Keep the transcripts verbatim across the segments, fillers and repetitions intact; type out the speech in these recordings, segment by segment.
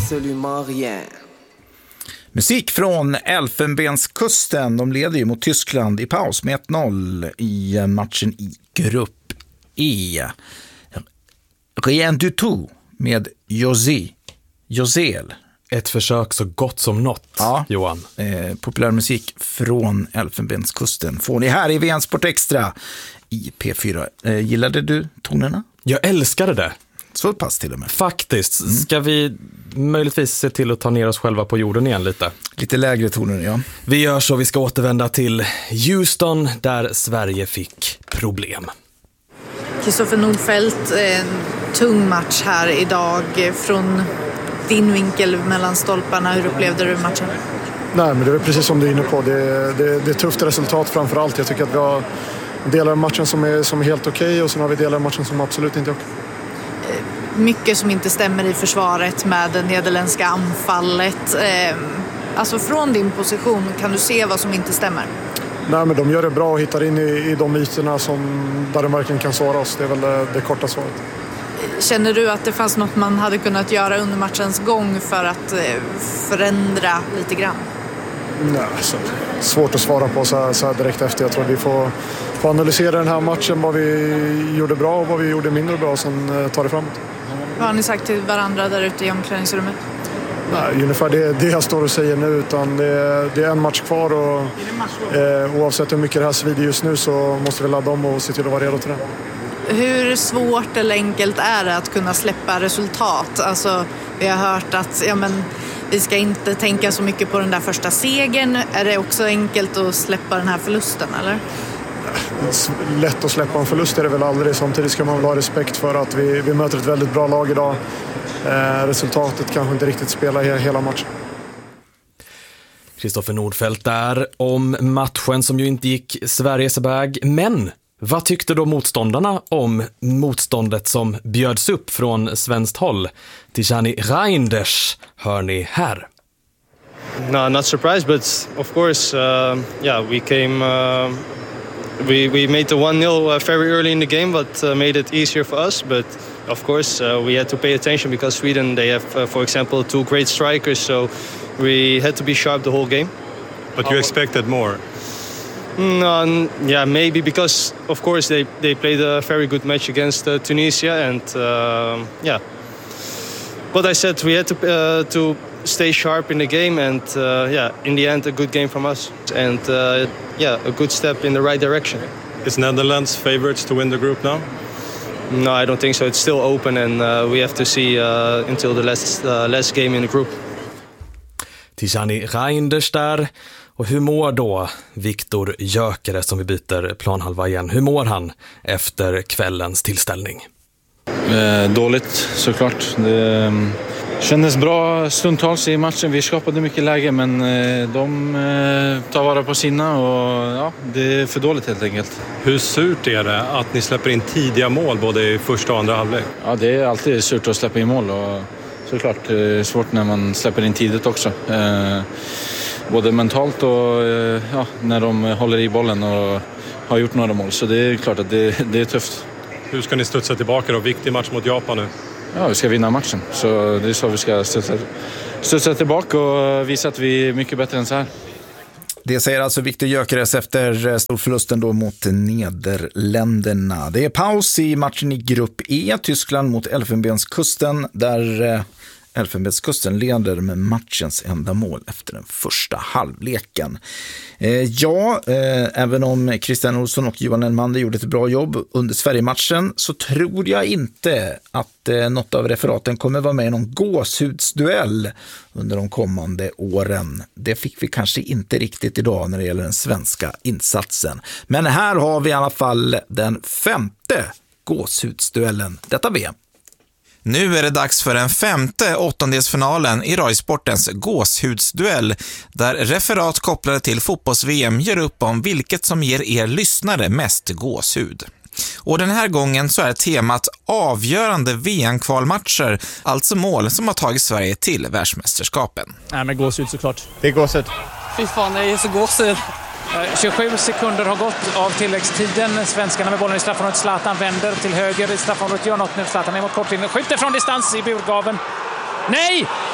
absolument rien. Musik från Elfenbenskusten. De leder ju mot Tyskland i paus med ett noll i matchen i grupp E. Rien du tout med José. Josel. Ett försök så gott som något, ja, Johan. Eh, populär musik från Elfenbenskusten får ni här i V N Sport Extra i P fyra. Eh, gillade du tonerna? Jag älskade det. Så pass till och med. Faktiskt. Mm. Ska vi möjligtvis se till att ta ner oss själva på jorden igen lite? Lite lägre toner, ja. Vi gör så. Vi ska återvända till Houston där Sverige fick problem. Kristoffer Nordfeldt, en tung match här idag. Från din vinkel mellan stolparna, hur upplevde du matchen? Nej, men det är precis som du är inne på. Det, det, det är ett tufft resultat framför allt. Jag tycker att vi har delar av matchen som är, som är helt okej okay, och sen har vi delar av matchen som absolut inte är okej. Okay. Mycket som inte stämmer i försvaret med det nederländska anfallet. Alltså från din position, kan du se vad som inte stämmer? Nej, men de gör det bra och hittar in i, i de ytorna som, där de verkligen kan svara oss. Det är väl det, det korta svaret. Känner du att det fanns något man hade kunnat göra under matchens gång för att förändra lite grann? Nej, så svårt att svara på så här, så här direkt efter. Jag tror vi får, får analysera den här matchen, vad vi gjorde bra och vad vi gjorde mindre bra och sen ta det framåt. Vad har ni sagt till varandra där ute i omklädningsrummet? Nej, ungefär det, det jag står och säger nu, utan det, det är en match kvar och eh, oavsett hur mycket det här svider just nu så måste vi ladda om och se till att vara redo till det. Hur svårt eller enkelt är det att kunna släppa resultat? Alltså, vi har hört att ja, men, vi ska inte tänka så mycket på den där första segern. Är det också enkelt att släppa den här förlusten, eller? Lätt att släppa en förlust är det väl aldrig. Samtidigt ska man väl ha respekt för att vi, vi möter ett väldigt bra lag idag. Eh, resultatet kanske inte riktigt spelar hela matchen. Kristoffer Nordfeldt där om matchen som ju inte gick Sveriges väg. Men vad tyckte då motståndarna om motståndet som bjöds upp från svenskt håll? Tijani Reinders hör ni här. No, not surprised, but of course, uh, yeah, we came. Uh, we we made the one nil uh, very early in the game, but uh, made it easier for us. But of course, uh, we had to pay attention because Sweden, they have, uh, for example, two great strikers, so we had to be sharp the whole game. But you expected more. No, yeah, maybe because of course they they played a very good match against uh, Tunisia, and uh, yeah. But I said we had to uh, to stay sharp in the game, and uh, yeah, in the end, a good game from us, and uh, yeah, a good step in the right direction. Is Netherlands favorites to win the group now? No, I don't think so. It's still open, and uh, we have to see uh, until the last uh, last game in the group. Tijani Reinders där. Och hur mår då Viktor Gyökeres, som vi byter planhalva igen? Hur mår han efter kvällens tillställning? Eh, dåligt såklart. Det eh, kändes bra stundtals i matchen. Vi skapade mycket läge, men eh, de eh, tar vara på sina och ja, det är för dåligt helt enkelt. Hur surt är det att ni släpper in tidiga mål både i första och andra halvlek? Ja, det är alltid surt att släppa in mål och såklart det är svårt när man släpper in tidigt också. Eh, både mentalt och eh, ja, när de håller i bollen och har gjort några mål. Så det är klart att det, det är tufft. Hur ska ni studsa tillbaka då? Viktig match mot Japan nu. Ja, vi ska vinna matchen. Så det är så vi ska studsa, studsa tillbaka och visa att vi är mycket bättre än så här. Det säger alltså Viktor Gyökeres efter storförlusten då mot Nederländerna. Det är paus i matchen i grupp E. Tyskland mot Elfenbenskusten, där Elfenbenskusten leder med matchens enda mål efter den första halvleken. Eh, ja, eh, även om Christian Olsson och Johan Elmander gjorde ett bra jobb under Sverige-matchen, så tror jag inte att eh, något av referaten kommer vara med i någon gåshudsduell under de kommande åren. Det fick vi kanske inte riktigt idag när det gäller den svenska insatsen. Men här har vi i alla fall den femte gåshudsduellen detta V M. Nu är det dags för den femte åttondelsfinalen i Radiosportens gåshudsduell, där referat kopplade till fotbolls-V M gör upp om vilket som ger er lyssnare mest gåshud. Och den här gången så är temat avgörande V M-kvalmatcher, alltså mål som har tagit Sverige till världsmästerskapen. Nej, men gåshud såklart. Det är gåshud. Fy fan, det är så gåshud. tjugosju sekunder har gått av tilläggstiden. Svenskarna med bollen i straffområdet. Zlatan vänder till höger i straffområdet. Gör något nu. Zlatan är mot kortlinjen. Skjuter från distans i burgaven. Nej!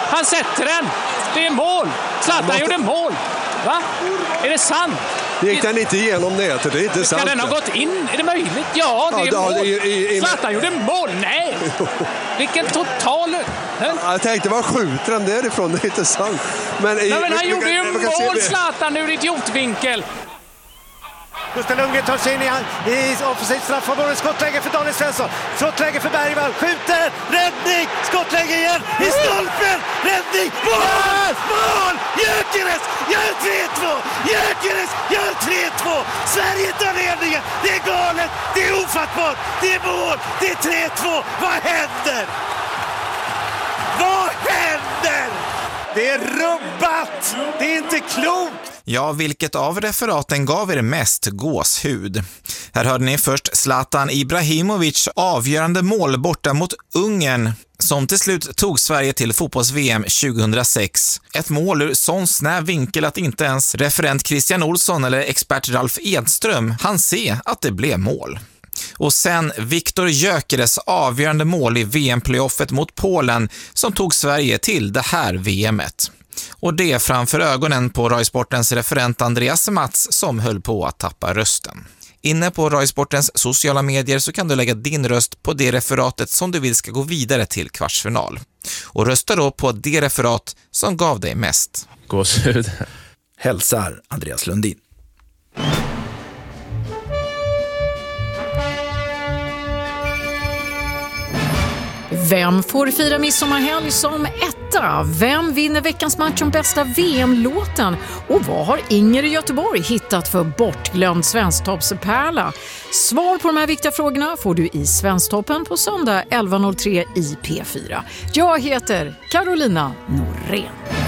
Han sätter den. Det är mål. Zlatan måste... gjorde mål. Va? Är det sant? Gick den inte igenom nätet? Det är inte sant. Kan den ha gått in? Är det möjligt? Ja, det är ja, mål. I, i, i... Zlatan gjorde mål. Nej. Vilken total... Ja, jag tänkte, vad skjuter han därifrån? Det är inte sant. Men, i, Nej, men han vi, gjorde vi, ju vi, mål, Zlatan, ur idiotvinkel. Gustav Lundgren tar sig in i, i offensivt straffområde. Skottläge för Daniel Svensson. Skottläge för Bergvall. Skjuter! Räddning! Skottläge igen! I stolpen! Räddning! Mål! Mål! Gyökeres gör tre två! Gyökeres gör tre två! Sverige tar ledningen! Det är galet! Det är ofattbart! Det är mål! Det är tre två! Vad händer? Vad händer? Det är rubbat! Det är inte klokt! Ja, vilket av referaten gav er mest gåshud? Här hörde ni först Zlatan Ibrahimovic avgörande mål borta mot Ungern som till slut tog Sverige till fotbolls-V M tjugohundrasex. Ett mål ur sån snäv vinkel att inte ens referent Christian Olsson eller expert Ralf Edström hann se att det blev mål. Och sen Viktor Gyökeres avgörande mål i V M-playoffet mot Polen som tog Sverige till det här V M-et. Och det framför ögonen på Röjsportens referent Andreas Mats som höll på att tappa rösten. Inne på Röjsportens sociala medier så kan du lägga din röst på det referatet som du vill ska gå vidare till kvartsfinal. Och rösta då på det referat som gav dig mest. Gåshud. Hälsar Andreas Lundin. Vem får fira midsommarhelg som etta? Vem vinner veckans match om bästa V M-låten? Och vad har Inger i Göteborg hittat för bortglömd svensktoppspärla? Svar på de här viktiga frågorna får du i Svensktoppen på söndag elva noll tre i P fyra. Jag heter Carolina Norén.